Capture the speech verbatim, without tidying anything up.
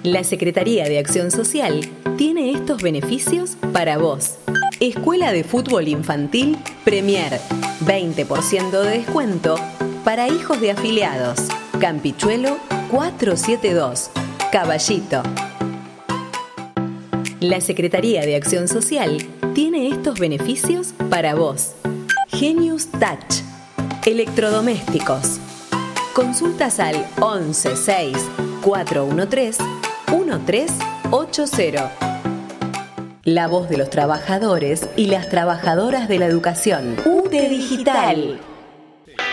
La Secretaría de Acción Social tiene estos beneficios para vos. Escuela de Fútbol Infantil Premier, veinte por ciento de descuento para hijos de afiliados. Campichuelo cuatrocientos setenta y dos, Caballito. La Secretaría de Acción Social tiene estos beneficios para vos. Genius Touch, electrodomésticos. Consultas al once seis cuatro uno tres uno tres ocho cero. La voz de los trabajadores y las trabajadoras de la educación. U T E Digital.